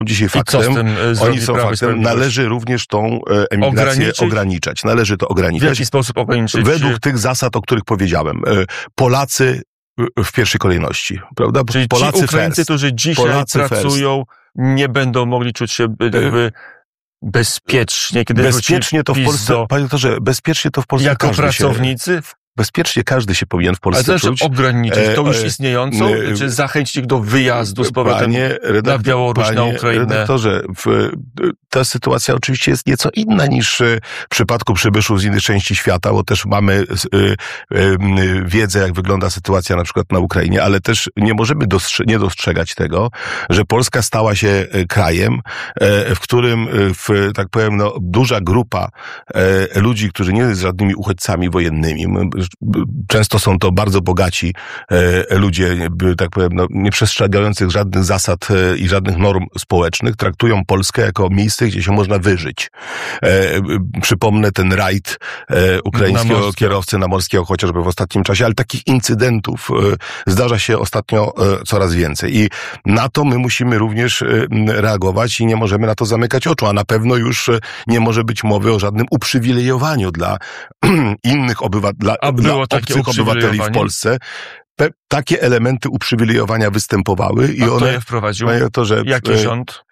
dzisiaj faktem, oni są faktem, należy również tą emigrację ograniczać. Należy to ograniczać. W jaki sposób ograniczyć? Według tych zasad, o których powiedziałem. Polacy w pierwszej kolejności, prawda? Czyli Polacy ci Ukraińcy, którzy dzisiaj pracują, nie będą mogli czuć się jakby bezpiecznie, kiedy bezpiecznie to w Polsce, panie doktorze, bezpiecznie to w Polsce jako pracownicy? Bezpiecznie każdy się powinien w Polsce czuć. Ograniczyć tą już istniejącą, czy zachęcić ich do wyjazdu z powrotem na Białoruś, na Ukrainę? Panie redaktorze, ta sytuacja oczywiście jest nieco inna niż w przypadku przybyszów z innych części świata, bo też mamy wiedzę, jak wygląda sytuacja na przykład na Ukrainie, ale też nie możemy nie dostrzegać tego, że Polska stała się krajem, w którym, tak powiem, duża grupa ludzi, którzy nie są żadnymi uchodźcami wojennymi, często są to bardzo bogaci ludzie, tak powiem, nie przestrzegających żadnych zasad i żadnych norm społecznych, traktują Polskę jako miejsce, gdzie się można wyżyć. Przypomnę ten rajd ukraińskiego kierowcy Namorskiego chociażby w ostatnim czasie, ale takich incydentów zdarza się ostatnio coraz więcej. I na to my musimy również reagować i nie możemy na to zamykać oczu, a na pewno już nie może być mowy o żadnym uprzywilejowaniu dla innych obywateli, dla obcych obywateli w Polsce. Takie elementy uprzywilejowania występowały i kto je wprowadził? Jaki rząd?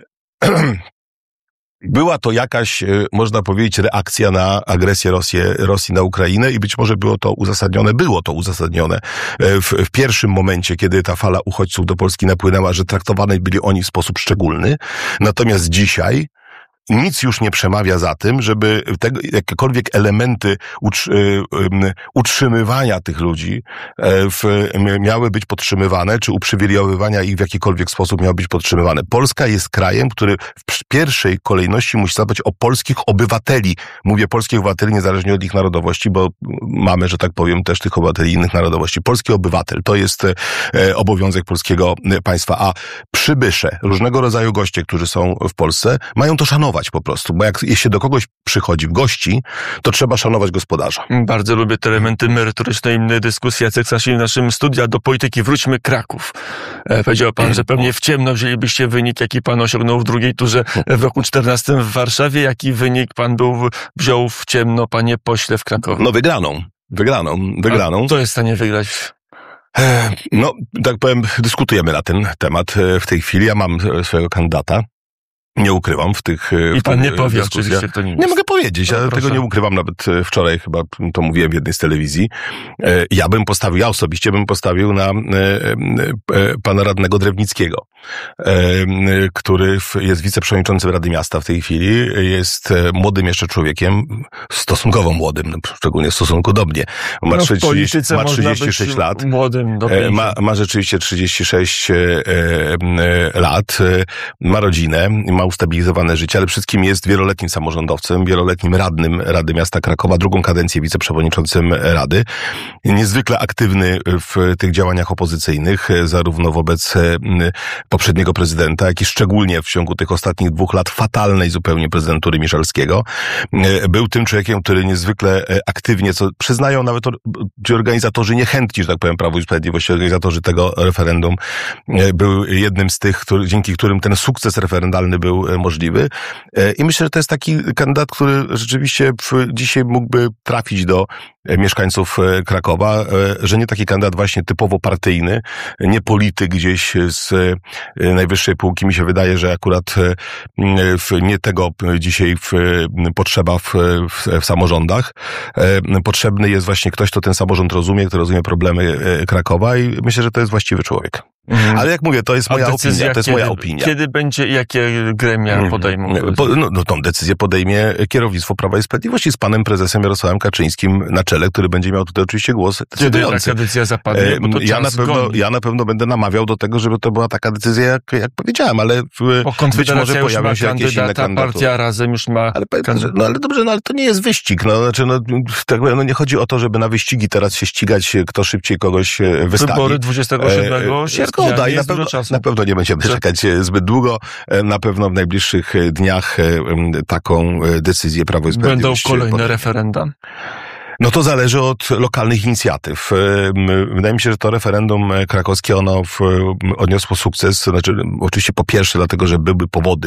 Była to jakaś, można powiedzieć, reakcja na agresję Rosji na Ukrainę i być może było to uzasadnione w pierwszym momencie, kiedy ta fala uchodźców do Polski napłynęła, że traktowani byli oni w sposób szczególny. Natomiast dzisiaj nic już nie przemawia za tym, żeby jakiekolwiek elementy utrzymywania tych ludzi miały być podtrzymywane, czy uprzywilejowywania ich w jakikolwiek sposób miały być podtrzymywane. Polska jest krajem, który w pierwszej kolejności musi zadbać o polskich obywateli. Mówię polskich obywateli niezależnie od ich narodowości, bo mamy, że tak powiem, też tych obywateli innych narodowości. Polski obywatel to jest obowiązek polskiego państwa, a przybysze, różnego rodzaju goście, którzy są w Polsce, mają to szanować po prostu, bo jak się do kogoś przychodzi w gości, to trzeba szanować gospodarza. Bardzo lubię te elementy merytorycznej dyskusji. Jacek Sasin w naszym studiu, a do polityki wróćmy Kraków. Powiedział pan, że pewnie w ciemno wzięlibyście wynik, jaki pan osiągnął w drugiej turze w roku 2014 w Warszawie. Jaki wynik pan wziął w ciemno, panie pośle, w Krakowie? No wygraną. A kto jest w stanie wygrać? No, tak powiem, dyskutujemy na ten temat w tej chwili. Ja mam swojego kandydata. Nie ukrywam w tych I pan nie powie oczywiście, kto nim jest. Nie mogę powiedzieć, ja tego nie ukrywam, nawet wczoraj chyba to mówiłem w jednej z telewizji. Ja osobiście bym postawił na pana radnego Drewnickiego, który jest wiceprzewodniczącym Rady Miasta w tej chwili, jest młodym jeszcze człowiekiem, stosunkowo młodym, szczególnie w stosunku do mnie. Ma 36 lat. Młodym do ma rzeczywiście 36 lat, ma rodzinę, ma ustabilizowane życie, ale przede wszystkim jest wieloletnim samorządowcem, wieloletnim radnym Rady Miasta Krakowa, drugą kadencję wiceprzewodniczącym Rady. Niezwykle aktywny w tych działaniach opozycyjnych, zarówno wobec poprzedniego prezydenta, jak i szczególnie w ciągu tych ostatnich 2 lat fatalnej zupełnie prezydentury Miszalskiego. Był tym człowiekiem, który niezwykle aktywnie, co przyznają nawet ci organizatorzy niechętni, że tak powiem, Prawo i Sprawiedliwość, organizatorzy tego referendum, był jednym z tych, dzięki którym ten sukces referendalny był możliwy. I myślę, że to jest taki kandydat, który rzeczywiście dzisiaj mógłby trafić do mieszkańców Krakowa, że nie taki kandydat właśnie typowo partyjny, nie polityk gdzieś z najwyższej półki. Mi się wydaje, że akurat nie tego dzisiaj potrzeba w samorządach. Potrzebny jest właśnie ktoś, kto ten samorząd rozumie, kto rozumie problemy Krakowa i myślę, że to jest właściwy człowiek. Ale jak mówię, to jest moja opinia. Kiedy będzie, jakie gremia podejmą? Tą decyzję podejmie kierownictwo Prawa i Sprawiedliwości z panem prezesem Jarosławem Kaczyńskim na czele, który będzie miał tutaj oczywiście głos decydujący. Kiedy taka decyzja zapadnie? Ja na pewno będę namawiał do tego, żeby to była taka decyzja, jak powiedziałem, ale być może pojawią się jakieś inne kandydatury. Partia Razem już ma... Ale dobrze, ale to nie jest wyścig. Nie chodzi o to, żeby na wyścigi teraz się ścigać, kto szybciej kogoś wystawi. Wybory 27 sierpnia. I na pewno nie będziemy czekać zbyt długo. Na pewno w najbliższych dniach taką decyzję Prawo i Sprawiedliwość... Będą kolejne referenda? No to zależy od lokalnych inicjatyw. Wydaje mi się, że to referendum krakowskie, ono odniosło sukces. Znaczy, oczywiście po pierwsze dlatego, że były powody